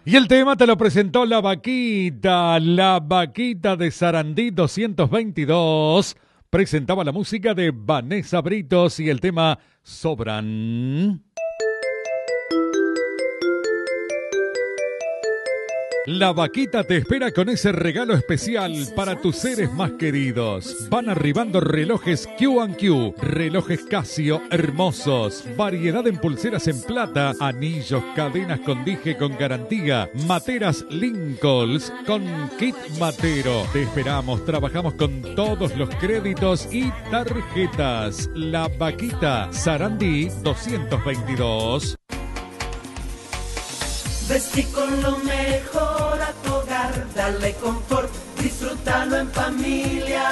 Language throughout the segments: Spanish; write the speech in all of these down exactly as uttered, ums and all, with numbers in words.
Y el tema te lo presentó La Vaquita, La Vaquita de Sarandí doscientos veintidós. Presentaba la música de Vanessa Britos y el tema Sobran. La Vaquita te espera con ese regalo especial para tus seres más queridos. Van arribando relojes Q and Q, relojes Casio hermosos, variedad en pulseras en plata, anillos, cadenas con dije con garantía, materas Lincolns con kit matero. Te esperamos, trabajamos con todos los créditos y tarjetas. La Vaquita, Sarandí doscientos veintidós. Vestí con lo mejor a tu hogar, dale confort, disfrútalo en familia.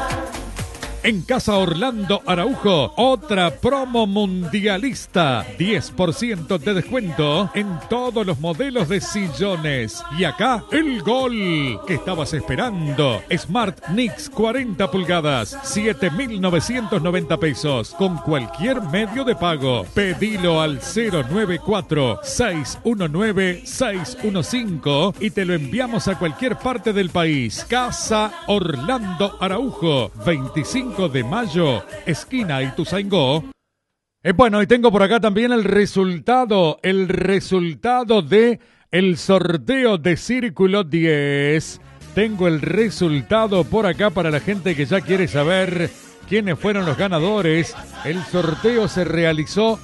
En Casa Orlando Araujo, otra promo mundialista. diez por ciento de descuento en todos los modelos de sillones. Y acá, el gol que estabas esperando. Smart Nix cuarenta pulgadas, siete mil novecientos noventa pesos. Con cualquier medio de pago. Pedilo al cero nueve cuatro, seis uno nueve, seis uno cinco y te lo enviamos a cualquier parte del país. Casa Orlando Araujo, veinticinco de mayo, esquina Ituzaingó. Eh, bueno, y tengo por acá también el resultado, el resultado de el sorteo de Círculo diez. Tengo el resultado por acá para la gente que ya quiere saber quiénes fueron los ganadores. El sorteo se realizó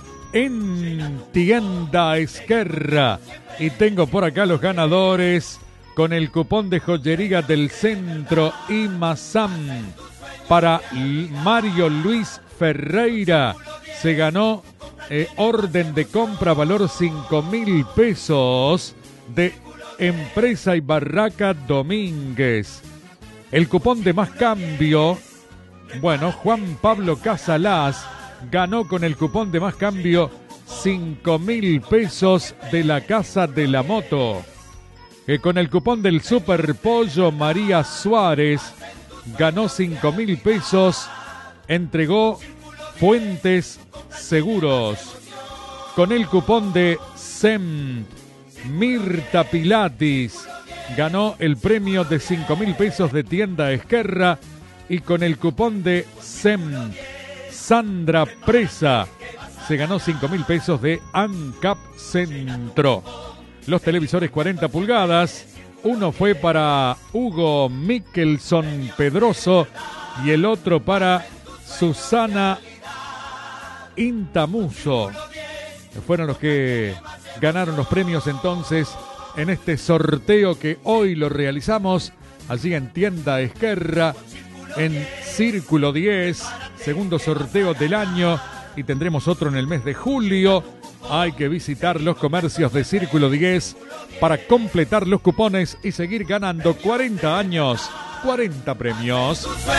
en Tienda Esquerra y tengo por acá los ganadores con el cupón de joyería del Centro y Mazam. Para Mario Luis Ferreira se ganó eh, orden de compra valor cinco mil pesos de Empresa y Barraca Domínguez. El cupón de más cambio, bueno, Juan Pablo Casalás ganó con el cupón de más cambio cinco mil pesos de la Casa de la Moto. Eh, con el cupón del Super Pollo María Suárez ganó cinco mil pesos, entregó Fuentes Seguros. Con el cupón de S E M, Mirta Pilatis ganó el premio de cinco mil pesos de Tienda Esquerra. Y con el cupón de S E M, Sandra Presa se ganó cinco mil pesos de ANCAP Centro. Los televisores cuarenta pulgadas. Uno fue para Hugo Mickelson Pedroso y el otro para Susana Intamuso. Fueron los que ganaron los premios entonces en este sorteo que hoy lo realizamos allí en Tienda Esquerra, en Círculo diez, segundo sorteo del año, y tendremos otro en el mes de julio. Hay que visitar los comercios de Círculo diez para completar los cupones y seguir ganando cuarenta años, cuarenta premios.